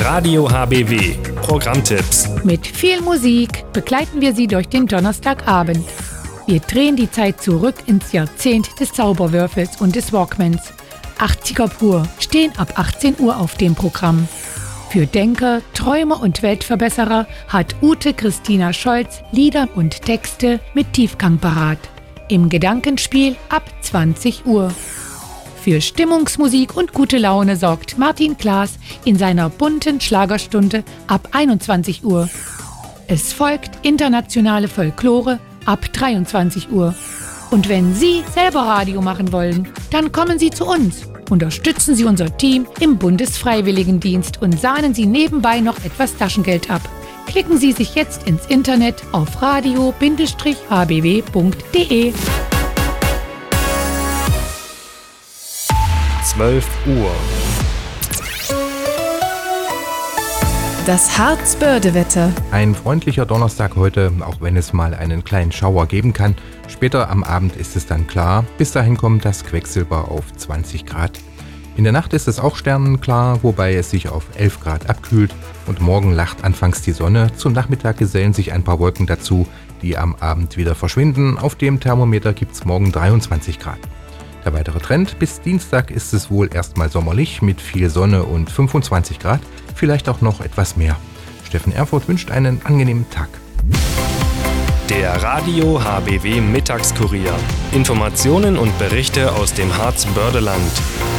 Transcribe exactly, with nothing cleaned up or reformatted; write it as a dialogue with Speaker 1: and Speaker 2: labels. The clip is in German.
Speaker 1: Radio H B W. Programmtipps.
Speaker 2: Mit viel Musik begleiten wir Sie durch den Donnerstagabend. Wir drehen die Zeit zurück ins Jahrzehnt des Zauberwürfels und des Walkmans. achtziger pur stehen ab achtzehn Uhr auf dem Programm. Für Denker, Träumer und Weltverbesserer hat Ute Christina Scholz Lieder und Texte mit Tiefgang parat. Im Gedankenspiel ab zwanzig Uhr. Für Stimmungsmusik und gute Laune sorgt Martin Klaas in seiner bunten Schlagerstunde ab einundzwanzig Uhr. Es folgt internationale Folklore ab dreiundzwanzig Uhr. Und wenn Sie selber Radio machen wollen, dann kommen Sie zu uns. Unterstützen Sie unser Team im Bundesfreiwilligendienst und sahnen Sie nebenbei noch etwas Taschengeld ab. Klicken Sie sich jetzt ins Internet auf radio Bindestrich h b w punkt d e.
Speaker 1: zwölf Uhr.
Speaker 3: Das Harzbörde-Wetter.
Speaker 4: Ein freundlicher Donnerstag heute, auch wenn es mal einen kleinen Schauer geben kann. Später am Abend ist es dann klar. Bis dahin kommt das Quecksilber auf zwanzig Grad. In der Nacht ist es auch sternenklar, wobei es sich auf elf Grad abkühlt. Und morgen lacht anfangs die Sonne. Zum Nachmittag gesellen sich ein paar Wolken dazu, die am Abend wieder verschwinden. Auf dem Thermometer gibt es morgen dreiundzwanzig Grad. Der weitere Trend: bis Dienstag ist es wohl erstmal sommerlich mit viel Sonne und fünfundzwanzig Grad, vielleicht auch noch etwas mehr. Steffen Erfurt wünscht einen angenehmen Tag.
Speaker 1: Der Radio H B W Mittagskurier. Informationen und Berichte aus dem Harzbördeland.